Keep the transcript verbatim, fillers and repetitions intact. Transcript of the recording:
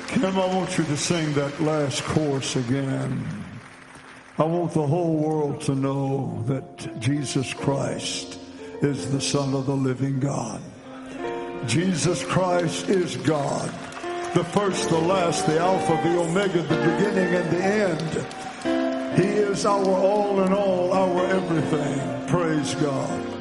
Kim, I want you to sing that last chorus again. I want the whole world to know that Jesus Christ is the Son of the living God. Jesus Christ is God, the first, the last, the Alpha, the Omega, the beginning and the end. He is our all in all, our everything. Praise God.